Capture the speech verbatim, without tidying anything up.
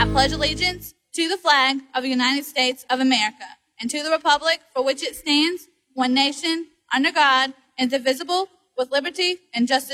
pledge allegiance to the flag of the United States of America and to the republic for which it stands, one nation, under God, indivisible, with liberty and justice